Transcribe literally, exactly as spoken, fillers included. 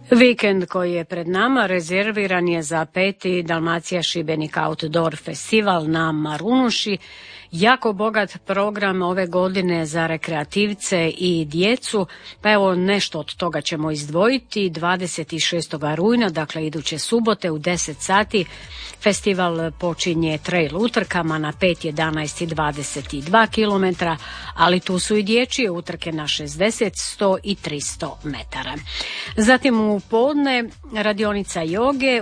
Vikend koji je pred nama rezerviran je za peti Dalmacija Šibenik Outdoor Festival na Marunuši. Jako bogat program ove godine za rekreativce i djecu, pa evo nešto od toga ćemo izdvojiti. dvadeset šestog rujna, dakle iduće subote u deset sati, festival počinje trail utrkama na pet, jedanaest i dvadeset dva kilometra, ali tu su i dječje utrke na šezdeset, sto i tristo metara. Zatim u podne radionica joge